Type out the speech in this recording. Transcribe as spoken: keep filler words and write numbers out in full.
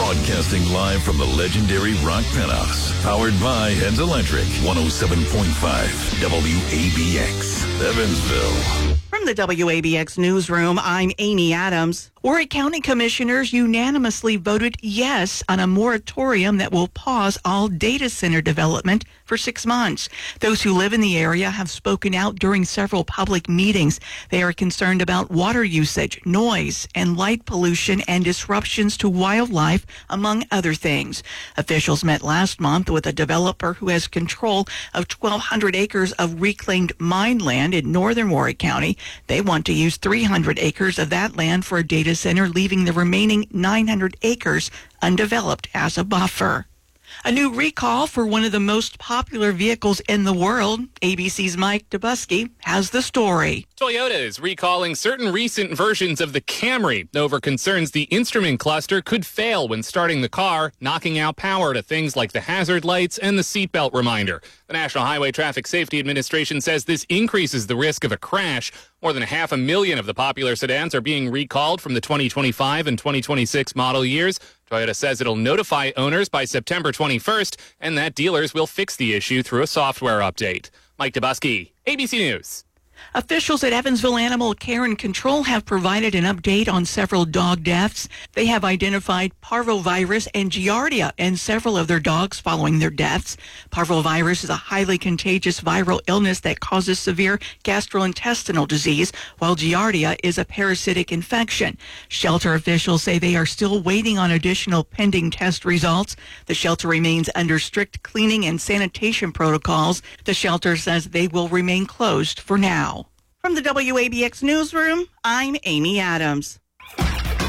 Broadcasting live from the legendary Rock Penthouse. Powered by Heads Electric. one oh seven point five W A B X, Evansville. From the W A B X newsroom, I'm Amy Adams. Horry County commissioners unanimously voted yes on a moratorium that will pause all data center development for six months. Those who live in the area have spoken out during several public meetings. They are concerned about water usage, noise, and light pollution and disruptions to wildlife, among other things. Officials met last month with a developer who has control of twelve hundred acres of reclaimed mine land in northern Horry County. They want to use three hundred acres of that land for a data center, leaving the remaining nine hundred acres undeveloped as a buffer. A new recall for one of the most popular vehicles in the world. A B C's Mike Dubusky has the story. Toyota is recalling certain recent versions of the Camry over concerns the instrument cluster could fail when starting the car, knocking out power to things like the hazard lights and the seatbelt reminder. The National Highway Traffic Safety Administration says this increases the risk of a crash. More than half a million of the popular sedans are being recalled from the twenty twenty-five and twenty twenty-six model years. Toyota says it'll notify owners by September twenty-first and that dealers will fix the issue through a software update. Mike Dubusky, A B C News. Officials at Evansville Animal Care and Control have provided an update on several dog deaths. They have identified parvovirus and giardia in several of their dogs following their deaths. Parvovirus is a highly contagious viral illness that causes severe gastrointestinal disease, while giardia is a parasitic infection. Shelter officials say they are still waiting on additional pending test results. The shelter remains under strict cleaning and sanitation protocols. The shelter says they will remain closed for now. From the W A B X newsroom, I'm Amy Adams.